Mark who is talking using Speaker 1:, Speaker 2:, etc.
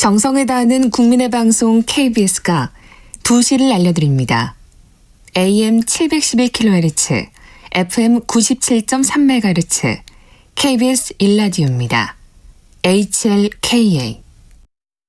Speaker 1: 정성을 다하는 국민의 방송 KBS가 2시를 알려드립니다. AM 711kHz, FM 97.3MHz, KBS 1라디오입니다. HLKA